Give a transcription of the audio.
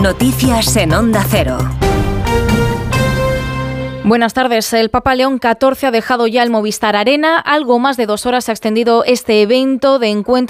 Noticias en Onda Cero. Buenas tardes. El Papa León XIV ha dejado ya el Movistar Arena. Algo más de 2 horas ha extendido este evento de encuentro